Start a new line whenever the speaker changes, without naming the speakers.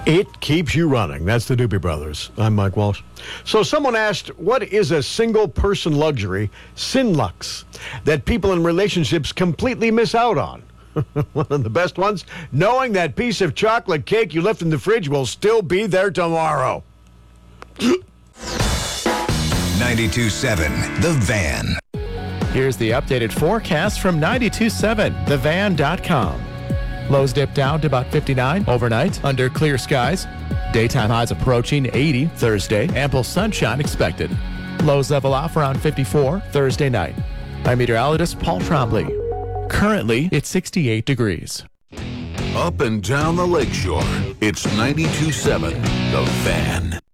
It keeps you running. That's the Doobie Brothers. I'm Mike Walsh. So someone asked, what is a single-person luxury, Sinlux, that people in relationships completely miss out on? One of the best ones, knowing that piece of chocolate cake you left in the fridge will still be there tomorrow.
92.7 The Van.
Here's the updated forecast from 92.7thevan.com. Lows dip down to about 59 overnight under clear skies. Daytime highs approaching 80 Thursday. Ample sunshine expected. Lows level off around 54 Thursday night. I'm meteorologist Paul Trombley. Currently, it's 68 degrees.
Up and down the lakeshore, it's 92.7 The Van.